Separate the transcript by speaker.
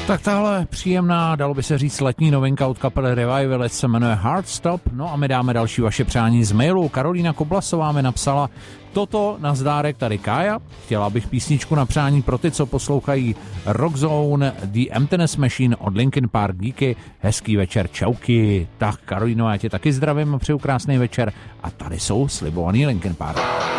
Speaker 1: Tak tahle příjemná, dalo by se říct, letní novinka od kapely Revival se jmenuje Heartstop. No a my dáme další vaše přání z mailu. Karolína Koblasová mi napsala: toto nazdárek, tady Kája. Chtěla bych písničku na přání pro ty, co poslouchají Rockzone, The Emptiness Machine od Linkin Park. Díky, hezký večer, čauky. Tak Karolíno, já tě taky zdravím a přeju krásný večer. A tady jsou slibovaný Linkin Park.